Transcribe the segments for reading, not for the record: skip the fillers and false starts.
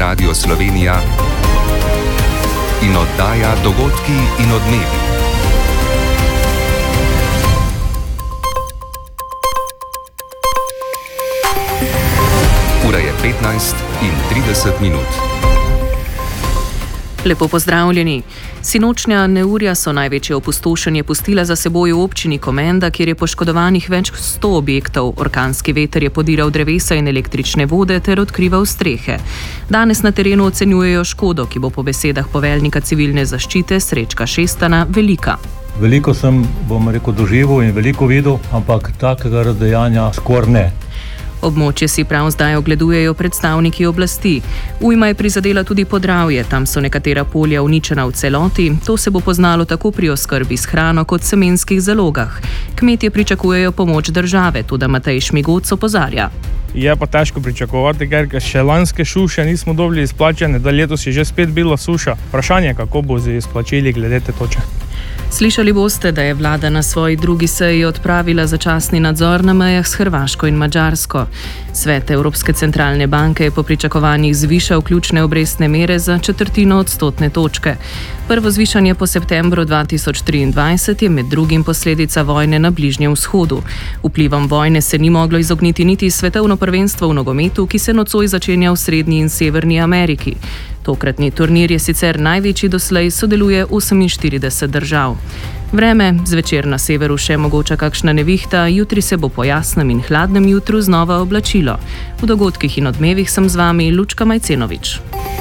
Radio Slovenija in oddaja Dogodki in odmevi. Ura je 15:30. Lepo pozdravljeni. Sinočnja neurja so največje opustošenje pustila za seboj v občini Komenda, kjer je poškodovanih več 100 objektov. Orkanski veter je podiral drevesa in električne vode ter odkrival strehe. Danes na terenu ocenjujejo škodo, ki bo po besedah poveljnika civilne zaščite Srečka Šestana velika. Veliko sem, doživel in veliko videl, ampak takega razdejanja skoraj ne. Območje si prav zdaj ogledujejo predstavniki oblasti. Ujma je prizadela tudi Podravje, tam so nekatera polja uničena v celoti. To se bo poznalo tako pri oskrbi s hrano kot semenskih zalogah. Kmetje pričakujejo pomoč države, tudi Matej Šmigoc opozarja. Je pa težko pričakovati, ker še lanske suše nismo dobili izplačane, da letos je že spet bila suša. Vprašanje, kako bo z izplačili glede te toče. Slišali boste, da je vlada na svoji drugi seji odpravila začasni nadzor na mejah s Hrvaško in Madžarsko. Svet Evropske centralne banke je po pričakovanjih zvišal ključne obrestne mere za 1/4 odstotne točke. Prvo zvišanje po septembru 2023 je med drugim posledica vojne na Bližnjem vzhodu. Vplivom vojne se ni moglo izogniti niti svetovno prvenstvo v nogometu, ki se nocoj začenja v Srednji in Severni Ameriki. Tokratni turnir je sicer največji doslej, sodeluje 48 držav. Vreme, zvečer na severu še mogoča kakšna nevihta, jutri se bo po jasnem in hladnem jutru znova oblačilo. V dogodkih in odmevih sem z vami Lučka Majcenovič.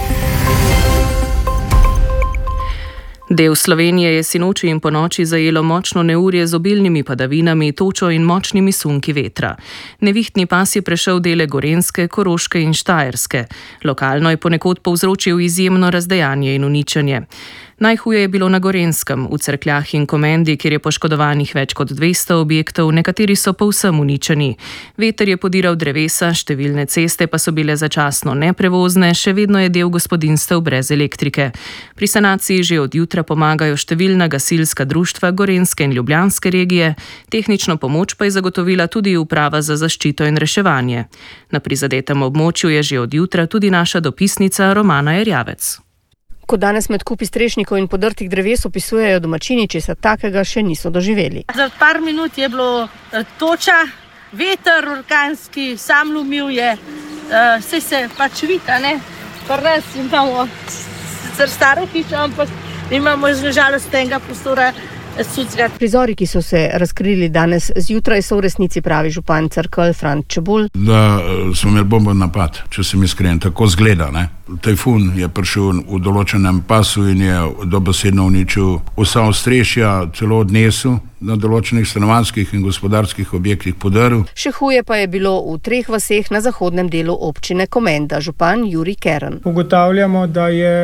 Del Slovenije je sinoči in ponoči zajelo močno neurje z obilnimi padavinami, točo in močnimi sunki vetra. Nevihtni pas je prešel dele Gorenjske, Koroške in Štajerske. Lokalno je ponekod povzročil izjemno razdejanje in uničenje. Najhuje je bilo na Gorenjskem, v Cerkljah in Komendi, kjer je poškodovanih več kot 200 objektov, nekateri so povsem uničeni. Veter je podiral drevesa, številne ceste pa so bile začasno neprevozne, še vedno je del gospodinjstev brez elektrike. Pri sanaciji že od jutra pomagajo številna gasilska društva Gorenjske in Ljubljanske regije, tehnično pomoč pa je zagotovila tudi Uprava za zaščito in reševanje. Na prizadetem območju je že od jutra tudi naša dopisnica Romana Erjavec. Ko danes med kupi strešnikov in podrtih dreves opisujejo domačini, česa takega še niso doživeli. Za par minut je bilo toča, veter orkanski, sam lomil je, vse se pač vita, ne? Pa res imamo sicer staro hišo, ampak imamo žalost tega prostora. Prizori, ki so se razkrili danes zjutraj, so v resnici pravi župan Cerkelj Franc Čebulj. Da smo imeli bomben napad, če sem iskren, tako zgleda, ne? Tajfun je prišel v določenem pasu in je dobesedno uničil vsa ostrešja, celo odnesel na določenih stanovanjskih in gospodarskih objektih podrl. Še huje pa je bilo v 3 vaseh na zahodnem delu občine Komenda, župan Jurij Kern. Ugotavljamo, da je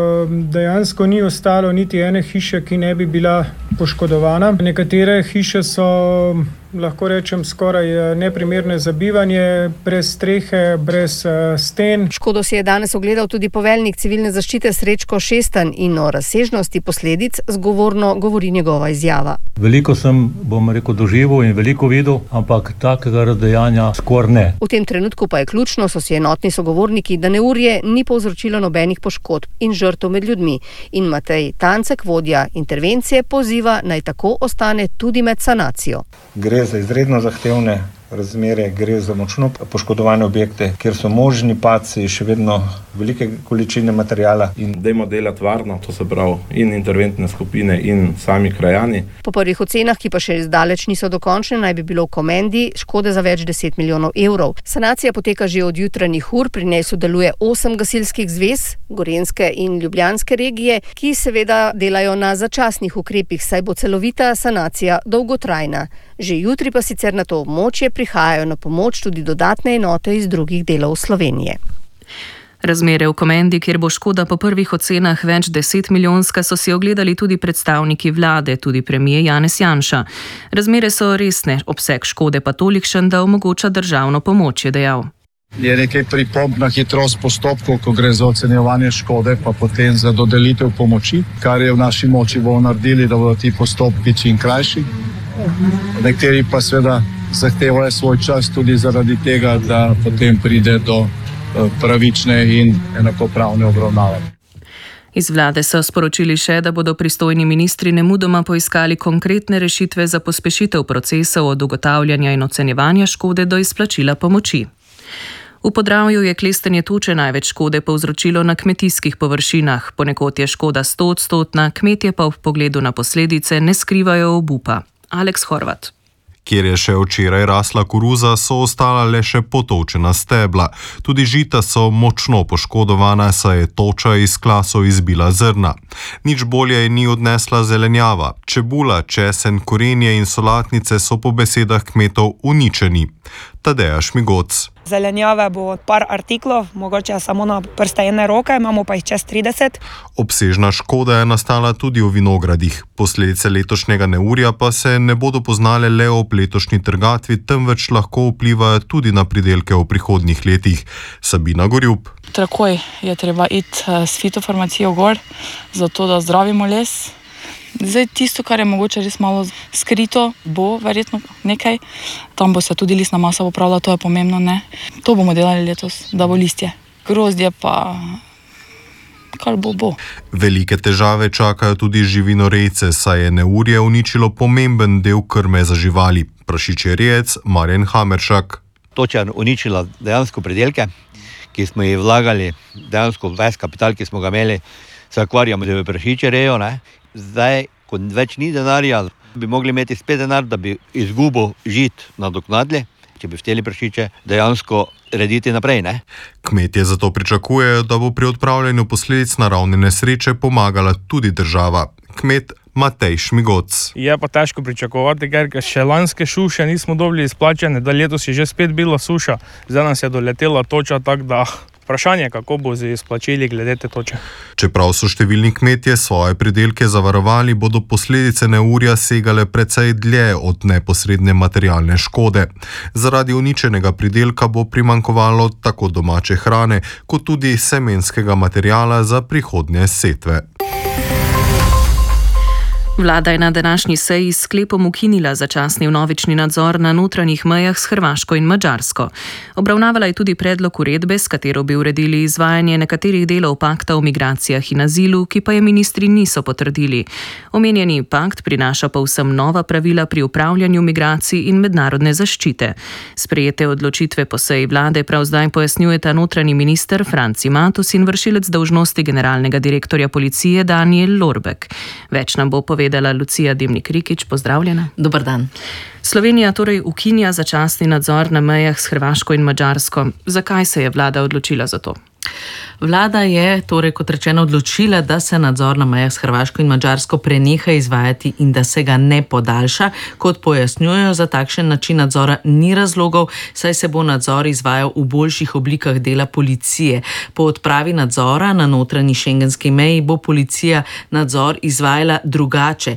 dejansko ni ostalo niti ene hiše, ki ne bi bila poškodovana. Nekatere hiše so, lahko rečem, skoraj neprimerne za bivanje, brez strehe, brez sten. Škodo si je danes ogledal tudi poveljnik civilne zaščite Srečko Šestan in o razsežnosti posledic zgovorno govori njegova izjava. Veliko sem, doživel in veliko videl, ampak takega razdejanja skoraj ne. V tem trenutku pa je ključno, so si enotni sogovorniki, da neurje ni povzročilo nobenih poškodb in žrtev med ljudmi. In Matej Tancek, vodja intervencije, poziva, naj tako ostane tudi med sanacijo. Gre za izredno zahtevne razmere, gre za močno poškodovane objekte, kjer so možni padci, še vedno velike količine materijala. In dajmo delati varno, to se pravi in interventne skupine in sami krajani. Po prvih ocenah, ki pa še zdaleč niso dokončne, naj bi bilo v Komendi škode za več 10 milijonov evrov. Sanacija poteka že od jutranjih ur, pri njej sodeluje 8 gasilskih zvez, Gorenjske in Ljubljanske regije, ki seveda delajo na začasnih ukrepih, saj bo celovita sanacija dolgotrajna. Že jutri pa sicer na to območje prihajajo na pomoč tudi dodatne enote iz drugih delov Slovenije. Razmere v Komendi, kjer bo škoda po prvih ocenah več 10 milijonska, so si ogledali tudi predstavniki vlade, tudi premier Janez Janša. Razmere so resne, obseg škode pa tolikšen, da omogoča državno pomoč, je dejal. Je nekaj pripomb na hitrost postopkov, ko gre za ocenjevanje škode, pa potem za dodelitev pomoči, kar je v naši moči bomo naredili, da bodo ti postopki čim krajši. Nekateri pa seveda zahtevajo svoj čas tudi zaradi tega, da potem pride do pravične in enakopravne obravnave. Iz vlade so sporočili še, da bodo pristojni ministri nemudoma poiskali konkretne rešitve za pospešitev procesov od ugotavljanja in ocenjevanja škode do izplačila pomoči. V Podravju je klestenje toče največ škode povzročilo na kmetijskih površinah, ponekod je škoda 100-odstotna, kmetje pa ob pogledu na posledice ne skrivajo obupa. Aleks Horvat. Kjer je še včeraj rasla koruza, so ostala le še potočena stebla. Tudi žita so močno poškodovana, saj je toča iz klasov izbila zrna. Nič bolje ni odnesla zelenjava. Čebula, česen, korenje in solatnice so po besedah kmetov uničeni. Tadeja Šmigoc. Zelenjave bo par artiklov, mogoče samo na prste ene roke, imamo pa jih čez 30. Obsežna škoda je nastala tudi v vinogradih. Posledice letošnjega neurja pa se ne bodo poznale le ob letošnji trgatvi, temveč lahko vplivajo tudi na pridelke v prihodnjih letih. Sabina Gorjup. Takoj je treba iti s fitofarmacijo gor, zato da zdravimo les. Zdaj tisto, kar je mogoče res malo skrito, bo verjetno nekaj. Tam bo se tudi listna masa popravila, to je pomembno, ne. To bomo delali letos, da bo listje. Grozdje pa kar bo. Velike težave čakajo tudi živinorejce, saj je neurje uničilo pomemben del krme za živali. Prašičerejec Marjan Hameršak. Toča je uničila dejansko pridelke, ki smo jih vlagali, dejansko ves kapital, ki smo ga imeli, se ukvarjamo v prašičerejo, ne. Zdaj, ko več ni denarja, bi mogli imeti spet denar, da bi izgubo žit nadoknadili, če bi hteli prašiče dejansko rediti naprej, ne? Kmetje zato pričakujejo, da bo pri odpravljanju posledic naravne nesreče pomagala tudi država. Kmet Matej Šmigoc. Je pa težko pričakovati, ker še lanske suše nismo dobili izplačane, da letos je že spet bila suša. Zdaj nas je doletela toča, tako da vprašanje, kako bo z izplačili glede te toče. Čeprav so številni kmetje svoje pridelke zavarovali, bodo posledice neurja segale precej dlje od neposredne materialne škode. Zaradi uničenega pridelka bo primanjkovalo tako domače hrane, kot tudi semenskega materiala za prihodnje setve. Vlada je na današnji seji s sklepom ukinila začasni vnovični nadzor na notranjih mejah s Hrvaško in Madžarsko. Obravnavala je tudi predlog uredbe, s katero bi uredili izvajanje nekaterih delov pakta o migracijah in azilu, ki pa je ministri niso potrdili. Omenjeni pakt prinaša povsem nova pravila pri upravljanju migracij in mednarodne zaščite. Sprejete odločitve po seji vlade prav zdaj pojasnjujeta notranji minister Franci Matos in vršilec dolžnosti generalnega direktorja policije Danijel Lorbek. Več nam bo povedala Lucija Dimnik-Rikić, pozdravljena. Dobar dan. Slovenija torej ukinja začasni nadzor na mejah s Hrvaško in Madžarsko. Zakaj se je vlada odločila za to? Vlada je torej, kot rečeno, odločila, da se nadzor na mejah s Hrvaško in Madžarsko preneha izvajati in da se ga ne podaljša. Kot pojasnjujejo, za takšen način nadzora ni razlogov, saj se bo nadzor izvajal v boljših oblikah dela policije. Po odpravi nadzora na notranji šengenski meji bo policija nadzor izvajala drugače.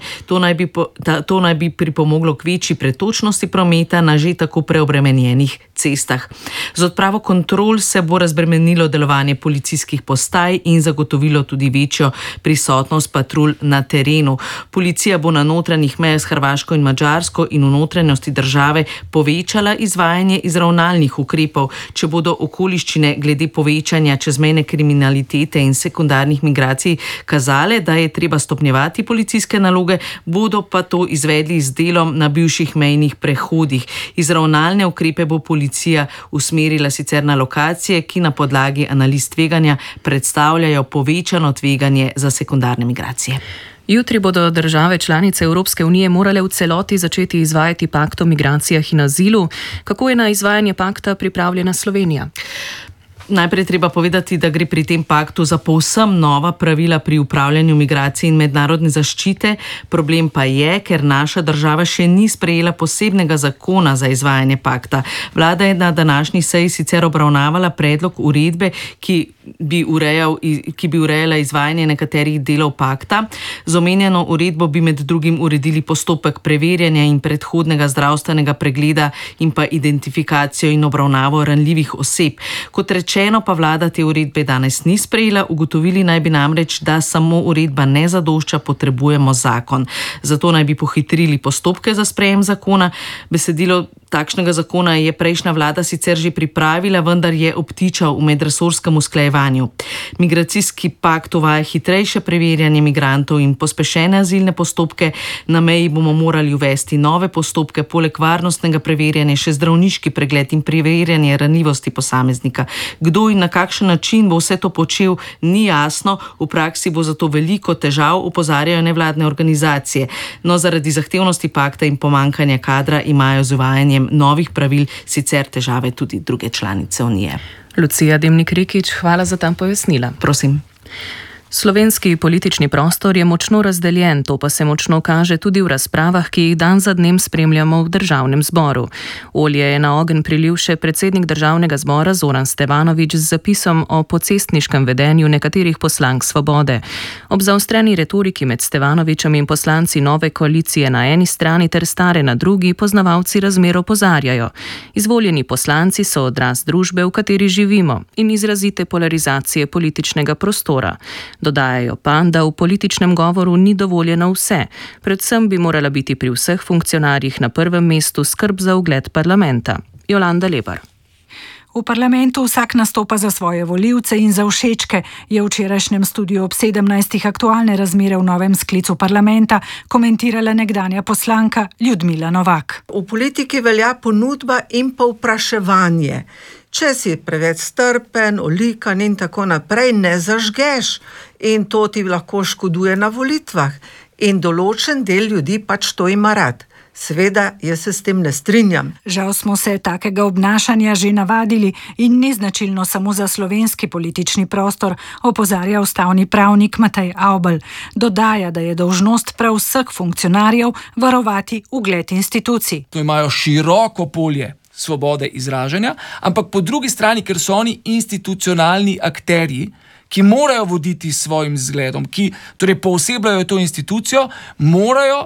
To naj bi pripomoglo k večji pretočnosti prometa na že tako preobremenjenih cestah. Z odpravo kontrol se bo razbremenilo delovanje policijskih postaj in zagotovilo tudi večjo prisotnost patrulj na terenu. Policija bo na notranjih mejah s Hrvaško in Madžarsko in v notranjosti države povečala izvajanje izravnalnih ukrepov. Če bodo okoliščine glede povečanja čezmejne kriminalitete in sekundarnih migracij kazale, da je treba stopnjevati policijske naloge, bodo pa to izvedli z delom na bivših mejnih prehodih. Izravnalne ukrepe bo policija usmerila sicer na lokacije, ki na podlagi analiz tveganja predstavljajo povečano tveganje za sekundarne migracije. Jutri bodo države članice Evropske unije morale v celoti začeti izvajati pakt o migracijah in azilu. Kako je na izvajanje pakta pripravljena Slovenija? Najprej treba povedati, da gre pri tem paktu za povsem nova pravila pri upravljanju migracij in mednarodne zaščite. Problem pa je, ker naša država še ni sprejela posebnega zakona za izvajanje pakta. Vlada je na današnji seji sicer obravnavala predlog uredbe, ki bi urejala izvajanje nekaterih delov pakta. Z omenjeno uredbo bi med drugim uredili postopek preverjanja in predhodnega zdravstvenega pregleda in pa identifikacijo in obravnavo ranljivih oseb. Kot rečeno pa vlada te uredbe danes ni sprejela, ugotovili naj bi namreč, da samo uredba ne zadošča, potrebujemo zakon. Zato naj bi pohitrili postopke za sprejem zakona. Besedilo Takšnega zakona je prejšnja vlada sicer že pripravila, vendar je obtičal v medresorskem usklajevanju. Migracijski pakt uvaja hitrejše preverjanje migrantov in pospešene azilne postopke. Na meji bomo morali uvesti nove postopke, poleg varnostnega preverjanja še zdravniški pregled in preverjanje ranljivosti posameznika. Kdo in na kakšen način bo vse to počel, ni jasno, v praksi bo zato veliko težav, opozarjajo nevladne organizacije. No, zaradi zahtevnosti pakta in pomanjkanja kadra imajo z uvajanjem novih pravil sicer težave tudi druge članice Unije. Lucija Demnik-Rikić, hvala za ta pojasnila. Prosim. Slovenski politični prostor je močno razdeljen, to pa se močno kaže tudi v razpravah, ki jih dan za dnem spremljamo v Državnem zboru. Olje je na ogenj prilil še predsednik Državnega zbora Zoran Stevanović z zapisom o pocestniškem vedenju nekaterih poslank Svobode. Ob zaostreni retoriki med Stevanovićem in poslanci nove koalicije na eni strani ter stare na drugi, poznavalci razmer opozarjajo. Izvoljeni poslanci so odraz družbe, v kateri živimo, in izrazite polarizacije političnega prostora. Dodajajo pa, da v političnem govoru ni dovoljeno vse. Predvsem bi morala biti pri vseh funkcionarjih na prvem mestu skrb za ugled parlamenta. Jolanda Lebar. V parlamentu vsak nastopa za svoje volivce in za všečke, je v včerajšnjem Studiu ob 17. aktualne razmere v novem sklicu parlamenta komentirala nekdanja poslanka Ljudmila Novak. V politiki velja ponudba in povpraševanje. Če si preveč strpen, olikan in tako naprej, ne zažgeš in to ti lahko škoduje na volitvah. In določen del ljudi pač to ima rad. Seveda, jaz se s tem ne strinjam. Žal smo se takega obnašanja že navadili in ni značilno samo za slovenski politični prostor, opozarja ustavni pravnik Matej Avbelj. Dodaja, da je dolžnost prav vseh funkcionarjev varovati ugled institucij. To imajo široko polje svobode izražanja, ampak po drugi strani, ker so oni institucionalni akterji, ki morajo voditi s svojim zgledom, ki torej poosebljajo to institucijo, morajo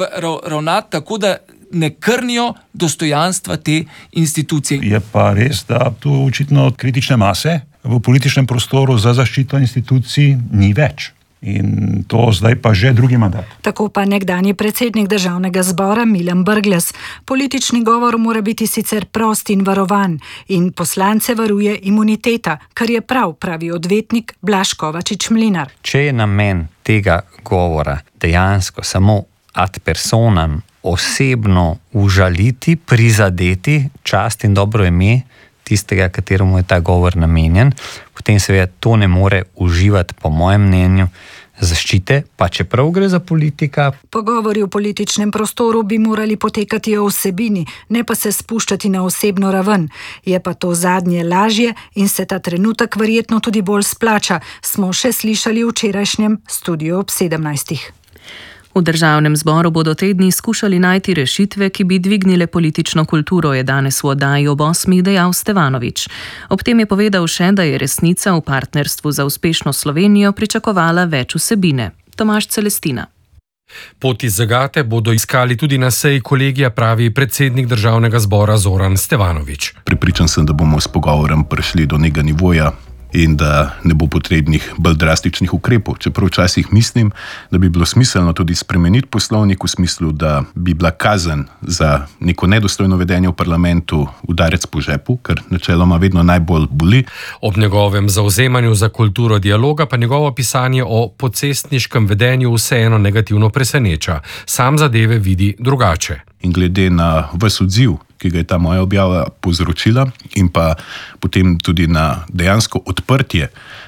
ravnati tako, da ne krnijo dostojanstva te institucije. Je pa res, da tu očitno kritične mase v političnem prostoru za zaščito institucij ni več. In to zdaj pa že drugi mandat. Tako pa nekdanji predsednik Državnega zbora Milan Brglez. Politični govor mora biti sicer prost in varovan in poslance varuje imuniteta, kar je prav, pravi odvetnik Blaž Kovačič-Mlinar. Če je namen tega govora dejansko samo ad personam, osebno užaliti, prizadeti čast in dobro ime tistega, kateremu je ta govor namenjen, potem seveda to ne more uživati, po mojem mnenju, zaščite, pa čeprav gre za politika. Pogovori v političnem prostoru bi morali potekati o vsebini, ne pa se spuščati na osebno raven. Je pa to zadnje lažje in se ta trenutek verjetno tudi bolj splača, smo še slišali v včerajšnjem Studiu ob 17. V Državnem zboru bodo te dni skušali najti rešitve, ki bi dvignile politično kulturo, je danes v oddaji ob 8 dejal Stevanović. Ob tem je povedal še, da je Resnica v partnerstvu za uspešno Slovenijo pričakovala več vsebine. Tomaž Celestina. Pot iz zagate bodo iskali tudi na seji kolegija, pravi predsednik Državnega zbora Zoran Stevanović. Prepričan sem, da bomo s pogovorom prišli do nekega nivoja in da ne bo potrebnih bolj drastičnih ukrepov. Čeprav včasih mislim, da bi bilo smiselno tudi spremeniti poslovnik v smislu, da bi bila kazen za neko nedostojno vedenje v parlamentu udarec po žepu, ker načeloma vedno najbolj boli. Ob njegovem zavzemanju za kulturo dialoga pa njegovo pisanje o pocestniškem vedenju vseeno negativno preseneča. Sam zadeve vidi drugače. In glede na ves odziv, ki ga je ta moja objava povzročila, in pa potem tudi na dejansko odprtje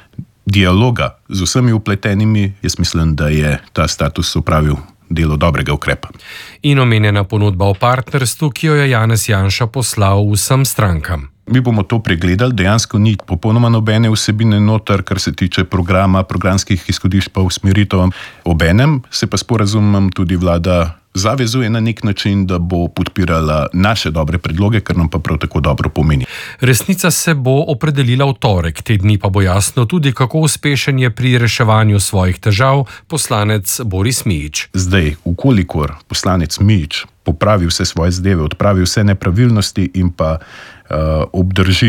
dialoga z vsemi vpletenimi, jaz mislim, da je ta status opravil delo dobrega ukrepa. In omenjena ponudba o partnerstvu, ki jo je Janez Janša poslal vsem strankam. Mi bomo to pregledali, dejansko ni popolnoma nobene vsebine noter, kar se tiče programa, programskih izhodišč pa usmeritev. Obenem se pa sporazumem tudi vlada zavezuje na nek način, da bo podpirala naše dobre predloge, kar nam pa prav tako dobro pomeni. Resnica se bo opredelila v torek, te dni pa bo jasno tudi, kako uspešen je pri reševanju svojih težav poslanec Boris Mijić. Zdaj, ukolikor poslanec Mijić popravi vse svoje zadeve, odpravi vse nepravilnosti in pa obdrži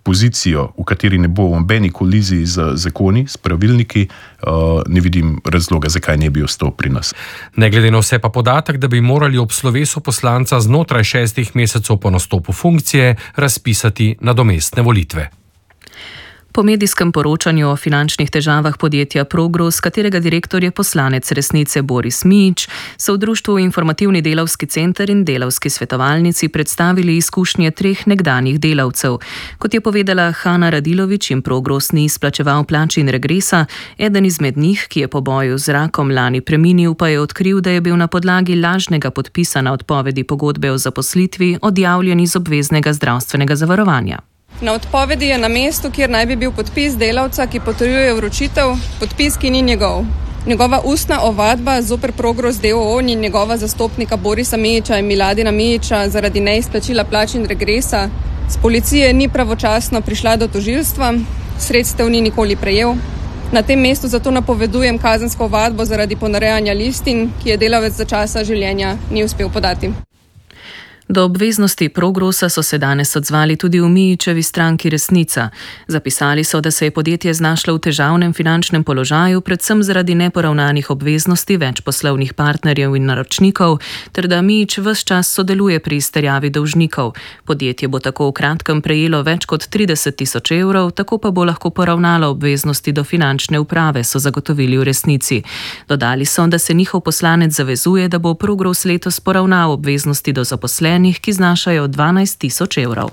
pozicijo, v kateri ne bo v nobeni koliziji z zakoni, s pravilniki, ne vidim razloga, zakaj ne bi ostal pri nas. Ne glede na vse pa podatek, da bi morali ob slovesu poslanca znotraj 6 mesecev po nastopu funkcije razpisati nadomestne volitve. Po medijskem poročanju o finančnih težavah podjetja Progros, katerega direktor je poslanec Resnice Boris Mijić, so v društvu Informativni delavski center in Delavski svetovalnici predstavili izkušnje 3 nekdanjih delavcev. Kot je povedala Hana Radilović, jim Progros ni izplačeval plač in regresa, eden izmed njih, ki je po boju z rakom lani preminil, pa je odkril, da je bil na podlagi lažnega podpisa na odpovedi pogodbe o zaposlitvi odjavljen iz obveznega zdravstvenega zavarovanja. Na odpovedi je na mestu, kjer naj bi bil podpis delavca, ki potrjuje vročitev, podpis, ki ni njegov. Njegova ustna ovadba zoper Progros d.o.o. in njegova zastopnika Borisa Mijića in Miladina Mijića zaradi neizplačila plač in regresa z policije ni pravočasno prišla do tožilstva, sredstev ni nikoli prejel. Na tem mestu zato napovedujem kazensko ovadbo zaradi ponarejanja listin, ki je delavec za časa življenja ni uspel podati. Do obveznosti Progrosa so se danes odzvali tudi v Mijićevi stranki Resnica. Zapisali so, da se je podjetje znašlo v težavnem finančnem položaju, predvsem zaradi neporavnanih obveznosti več poslovnih partnerjev in naročnikov, ter da Mijić ves čas sodeluje pri izterjavi dolžnikov. Podjetje bo tako v kratkem prejelo več kot 30.000 evrov, tako pa bo lahko poravnalo obveznosti do finančne uprave, so zagotovili v Resnici. Dodali so, da se njihov poslanec zavezuje, da bo Progros letos poravnal obveznosti do zaposlenih, ki znašajo 12.000 evrov.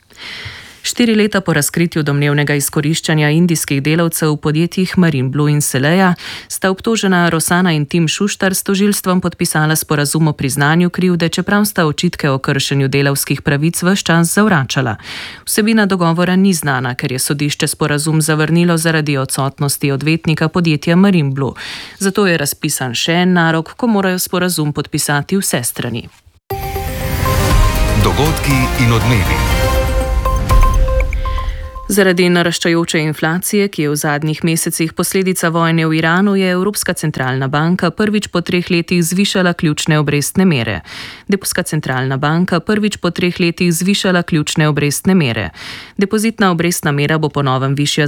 4 leta po razkritju domnevnega izkoriščanja indijskih delavcev v podjetjih Marinblu in Seleja sta obtožena Rosana in Tim Šuštar s tožilstvom podpisala sporazum o priznanju krivde, čeprav sta očitke o kršenju delavskih pravic ves čas zavračala. Vsebina dogovora ni znana, ker je sodišče sporazum zavrnilo zaradi odsotnosti odvetnika podjetja Marinblu. Zato je razpisan še en narok, ko morajo sporazum podpisati vse strani. Dogodki in odmevi. Zaradi naraščajoče inflacije, ki je v zadnjih mesecih posledica vojne v Iranu, je Evropska centralna banka prvič po 3 letih zvišala ključne obrestne mere. Depozitka centralna banka prvič po 3 letih zvišala ključne obrestne mere. Depozitna obrestna mera bo po novem višja